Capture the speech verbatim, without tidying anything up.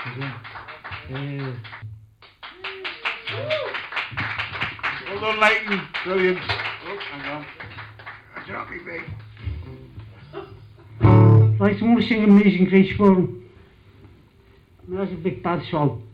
Uh, Well done, Leighton. Brilliant. Oh, hang on. That's not me, big. I want to sing Amazing Grace for him. That's a big bad song.